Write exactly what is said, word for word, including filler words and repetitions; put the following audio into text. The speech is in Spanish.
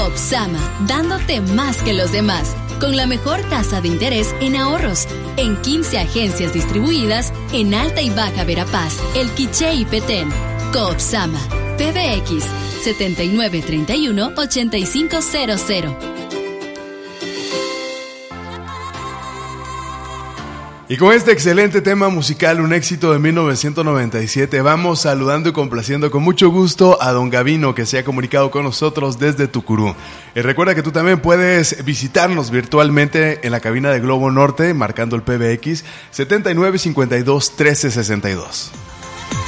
Coop Sama, dándote más que los demás, con la mejor tasa de interés en ahorros, en quince agencias distribuidas en Alta y Baja Verapaz, El Quiché y Petén. Coop Sama, P B X setenta y nueve treinta y uno ochenta y cinco cero cero. Y con este excelente tema musical, un éxito de mil novecientos noventa y siete, vamos saludando y complaciendo con mucho gusto a don Gavino, que se ha comunicado con nosotros desde Tucurú. Y recuerda que tú también puedes visitarnos virtualmente en la cabina de Globo Norte, marcando el P B X setenta y nueve cincuenta y dos trece sesenta y dos.